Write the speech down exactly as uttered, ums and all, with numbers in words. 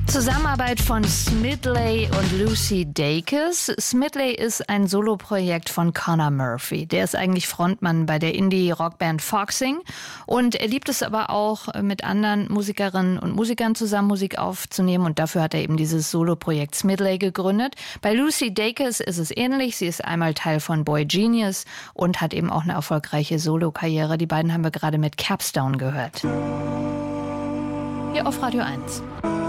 Zusammenarbeit von Smedley und Lucy Dacus. Smedley ist ein Soloprojekt von Conor Murphy. Der ist eigentlich Frontmann bei der Indie-Rockband Foxing. Und er liebt es aber auch, mit anderen Musikerinnen und Musikern zusammen Musik aufzunehmen. Und dafür hat er eben dieses Soloprojekt Smedley gegründet. Bei Lucy Dacus ist es ähnlich. Sie ist einmal Teil von Boy Genius und hat eben auch eine erfolgreiche Solokarriere. Die beiden haben wir gerade mit Capstone gehört. Hier auf Radio eins.